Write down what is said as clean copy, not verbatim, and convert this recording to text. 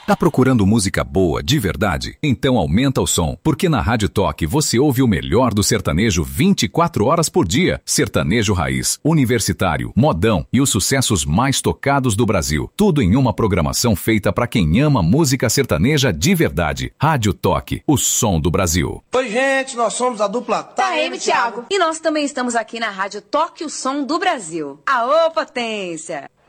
Tá procurando música boa, de verdade? Então aumenta o som, porque na Rádio Toque você ouve o melhor do sertanejo 24 horas por dia. Sertanejo raiz, universitário, modão e os sucessos mais tocados do Brasil. Tudo em uma programação feita para quem ama música sertaneja de verdade. Rádio Toque, o som do Brasil. Oi, gente, nós somos a dupla Taeme, Thiago. E nós também estamos aqui na Rádio Toque, o som do Brasil. Aô, potência!